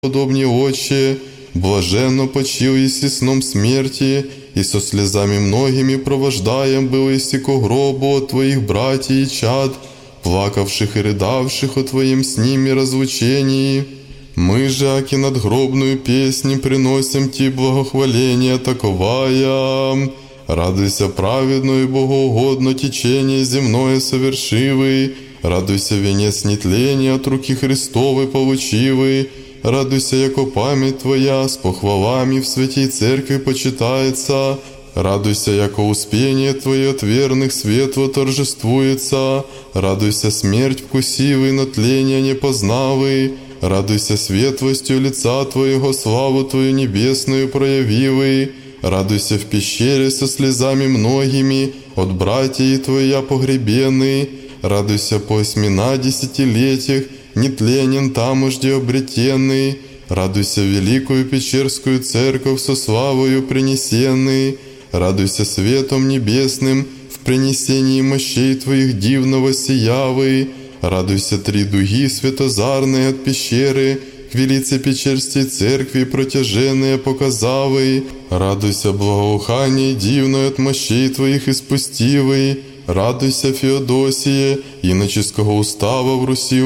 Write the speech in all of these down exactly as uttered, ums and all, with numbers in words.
подобні Отче, блаженно почил еси сном смерти, и со слезами многими провождаем был еси ко гробу от Твоих братьев и чад, плакавших и рыдавших о Твоем с ними разлучении. Мы же, аки надгробную песню, приносим Ти благохваление таковая. Радуйся праведно и богоугодно течение земное совершивый, радуйся венец нетления от руки Христовой получивый, радуйся, яко память Твоя с похвалами в святей церкви почитается, радуйся, яко успение Твое от верных светло торжествуется, радуйся смерть вкусивый, но тления не познавый, радуйся светлостью лица Твоего, славу Твою небесную проявивый, радуйся в пещере со слезами многими, от братьев Твоя погребенный, радуйся по осьмина десятилетиях, нетленен таможде обретенный, радуйся великую Печерскую церковь со славою принесенный, радуйся светом небесным в принесении мощей Твоих дивного сиявый, радуйся три дуги светозарные от пещеры, к велице Печерской церкви протяженные показавый, радуйся благоухание дивное от мощей Твоих испустивый, радуйся Феодосие, иноческого устава в Руси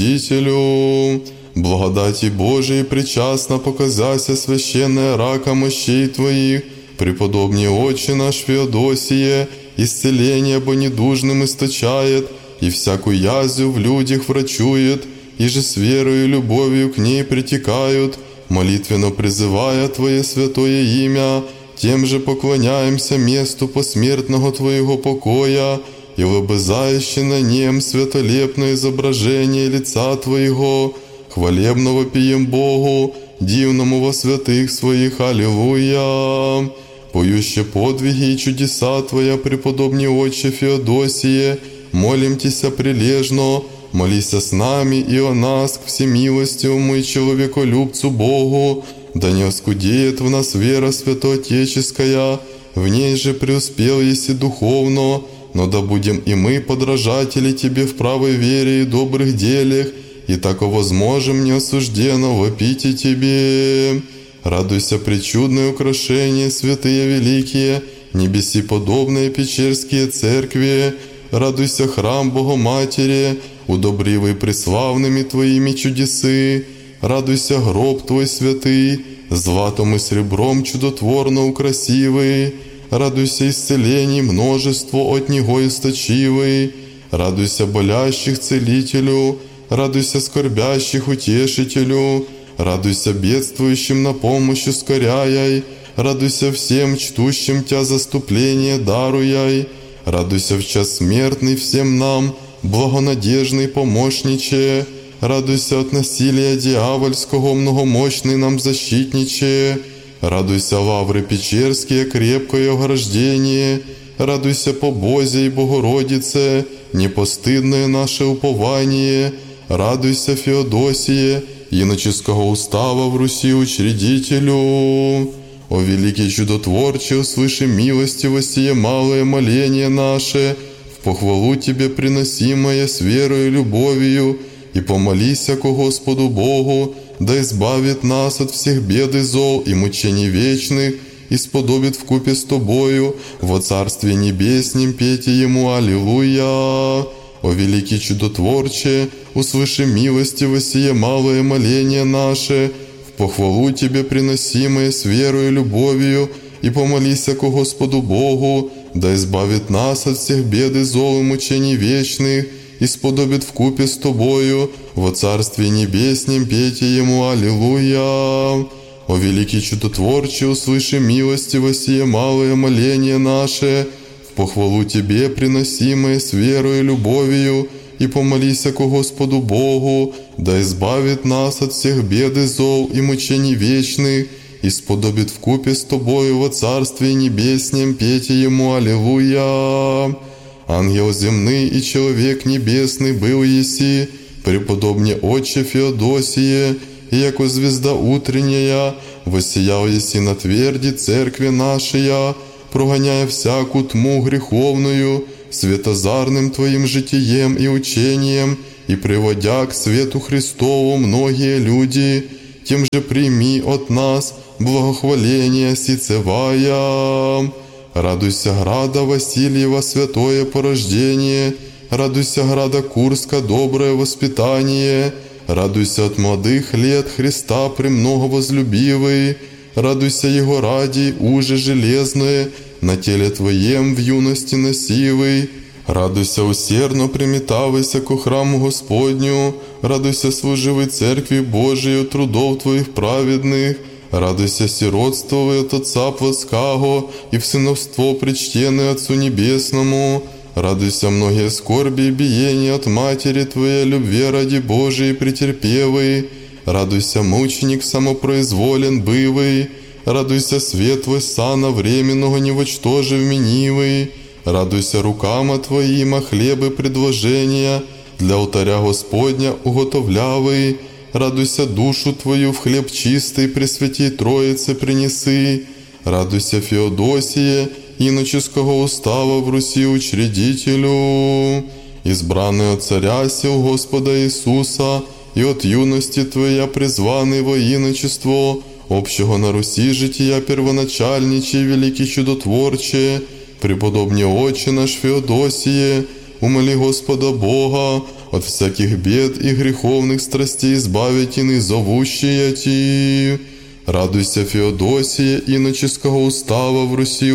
учредителю, благодати Божией причастно показася священная рака мощей Твоих, преподобный Отче наш Феодосие, исцеление бо недужным источает, и всякую язву в людях врачует, и же с верою и любовью к ней притекают, молитвенно призывая Твое святое имя, тем же поклоняемся месту посмертного Твоего покоя, и лобызающий на нем святолепное изображение лица Твоего, хвалебного пием Богу, дивному во святых Своих, аллилуйя. Поюще подвиги и чудеса Твоя, преподобный Отче Феодосие, молим Тися прилежно, молися с нами и о нас к всемилостивому и человеколюбцу Богу, да не оскудеет в нас вера святоотеческая, в ней же преуспел еси духовно, но да будем и мы подражатели Тебе в правой вере и добрых делях, и тако возможем неосужденно вопить и Тебе. Радуйся, пречудное украшение, святые великие, небеси подобные Печерские церкви, радуйся, храм Богоматери, удобривый преславными Твоими чудесы, радуйся, гроб Твой святый, златом и сребром чудотворно украсивый, радуйся, исцелений множество от Него источивый, радуйся, болящих целителю, радуйся, скорбящих утешителю, радуйся, бедствующим на помощь ускоряй, радуйся всем чтущим Тя заступление даруяй, радуйся в час смертный всем нам, благонадежный помощниче, радуйся от насилия дьявольского, многомощный нам защитниче, радуйся, лавры Печерские, крепкое ограждение, радуйся, по Бозе и Богородице, непостыдное наше упование, радуйся, Феодосие, иноческого устава в Руси учредителю. О великий чудотворче, услыши милостиво сие малое моление наше, в похвалу Тебе приносимое с верою и любовью, и помолися ко Господу Богу, да избавит нас от всех бед и зол и мучений вечных, и сподобит вкупе с Тобою во Царстве Небеснем пейте Ему аллилуйя. О великий чудотворче, услыши милостиво сие малое моление наше, в похвалу Тебе приносимое с верою и любовью, и помолися ко Господу Богу, да избавит нас от всех бед и зол и мучений вечных, и сподобит вкупе с Тобою во Царстве Небеснем пейте Ему аллилуйя. О великий чудотворче, услыши милостиво сие малое моление наше, в похвалу Тебе приносимое с верою и любовью, и помолися ко Господу Богу, да избавит нас от всех бед и зол и мучений вечных, и сподобит вкупе с Тобою во Царстве Небеснем пейте Ему аллилуйя. Ангел земный и человек небесный был еси, преподобный Отче Феодосие, и яко звезда утренняя, воссиял еси на тверди церкви нашей, прогоняя всякую тьму греховную, светозарным Твоим житием и учением, и приводя к свету Христову многие люди, тем же прими от нас благохваление сицевая. Радуйся, града Васильева, святое порождение, радуйся, града Курска, доброе воспитание, радуйся от молодых лет Христа премного возлюбивый, радуйся Его ради, уже железное, на теле Твоем в юности носивый, радуйся усердно приметавайся ко храму Господню, радуйся служивой Церкви Божией трудов Твоих праведных, радуйся сиротствовой от Отца Плотского и в сыновство причтенное Отцу Небесному, радуйся многие скорби и биения от Матери Твоей, любви ради Божией претерпевой, радуйся мученик самопроизволен бывый, радуйся свет Твой сана временного невочтожи вменивый, радуйся рукама Твоима хлебы предложения для алтаря Господня уготовлявый, радуйся душу Твою в хлеб чистый Пресвятей Троице принеси, радуйся Феодосие, иноческого устава в Руси учредителю, избранный от царя сил Господа Иисуса, и от юности Твоя призванный во иночество, общего на Руси жития первоначальниче, великий чудотворче, преподобне Отче наш Феодосие, умоли Господа Бога, от всяких бед и греховных страстей избавить иных зовущие Ти. Радуйся, Феодосия, иноческого устава в Руси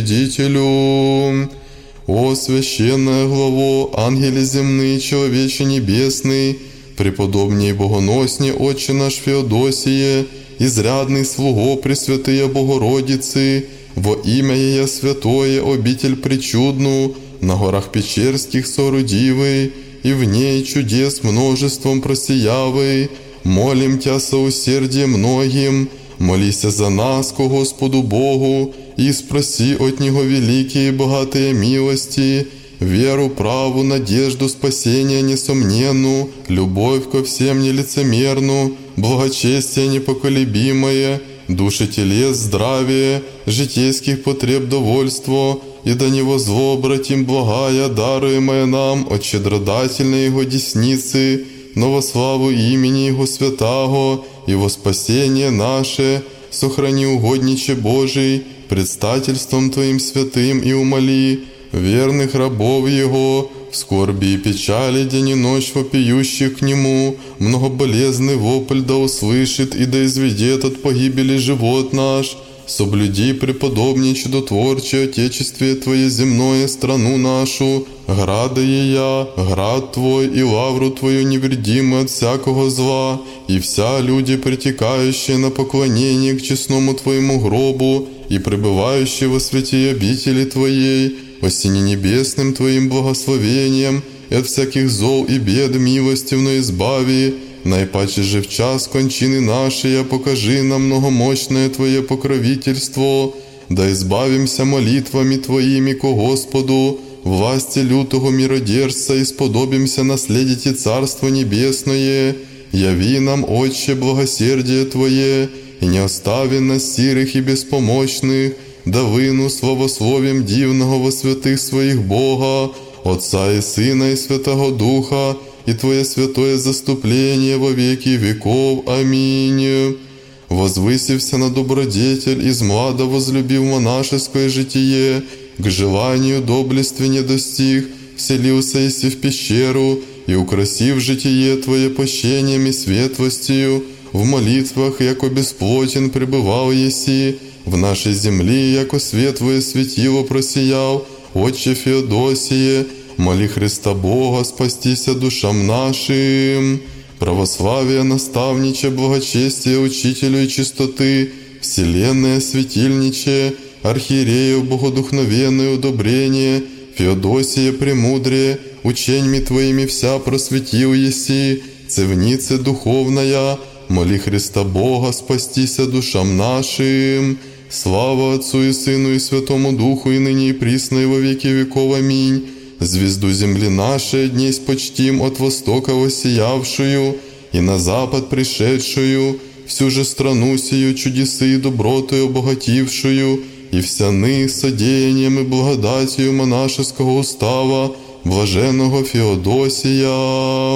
учредителю. О, священная главо, ангели земные, человече небесный, преподобней богоносне Отче наш Феодосие, изрядный слуго Пресвятые Богородицы, во имя Ея святое обитель причудну, на горах Печерских соорудивый, и в ней чудес множеством просиявый, молим Тя со усердием многим, молися за нас ко Господу Богу, и спроси от Него великие и богатые милости, веру, праву, надежду, спасения несомненну, любовь ко всем нелицемерну, благочестие непоколебимое, души телес здравие, житейских потреб довольство, и до Него зло обратим благая, даруемая нам от щедродательной Его десницы, но во славу имени Его святаго и во спасение наше, сохрани угодниче Божий, предстательством Твоим святым и умоли, верных рабов Его, в скорби и печали день и ночь вопиющих к Нему, многоболезный вопль да услышит и да изведет от погибели живот наш. Соблюди, преподобней чудотворче Отечествие Твое земное, страну нашу, града Ея, град Твой и лавру Твою невредимую от всякого зла, и вся люди, притекающие на поклонение к честному Твоему гробу и пребывающие во святей обители Твоей, осени небесным Твоим благословением, и от всяких зол и бед милостивно избави, наипаче же в час кончины нашей, покажи нам многомощное Твое покровительство, да избавимся молитвами Твоими ко Господу, власти лютого миродержца, и сподобимся наследить и Царство Небесное. Яви нам, Отче, благосердие Твое, и не остави нас сирых и беспомощных, да выну славословием дивного во святых своих Бога, Отца и Сына и Святого Духа, и Твое святое заступление во веки веков. Аминь. Возвысився на добродетель, из млада возлюбив монашеское житие, к желанию доблестви не достиг, вселился иси в пещеру, и украсив житие Твое пощением и светлостью, в молитвах, яко бесплотен пребывал еси, в нашей земли, яко светлое светило просиял, Отче Феодосие, моли Христа Бога, спастися душам нашим. Православие, наставниче, благочестие, учителю и чистоты, вселенная светильниче, архиерею богодухновенное удобрение, Феодосия премудрее, ученьми Твоими вся просветил еси, цевнице духовная, моли Христа Бога, спастися душам нашим. Слава Отцу и Сыну и Святому Духу, и ныне и присно, и во веки веков. Аминь. Звезду земли нашей днесь почтим, от востока воссиявшую, и на запад пришедшую, всю же страну сию чудесы и добротой обогатившую, и всяны содеянием и благодатью монашеского устава, блаженного Феодосия.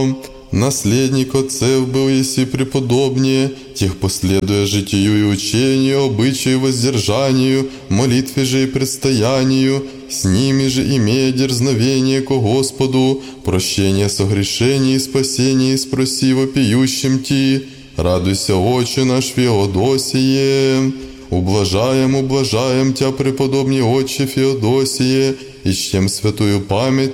наследник отцев был, еси преподобнее, тех последуя житию и учению, обычаю и воздержанию, молитве же и предстоянию, с ними же имея дерзновение ко Господу, прощение согрешений и спасение, спроси вопиющим ти, радуйся, Отче наш Феодосие. Ублажаем, ублажаем Тя, преподобный Отче Феодосие, и чтем святую память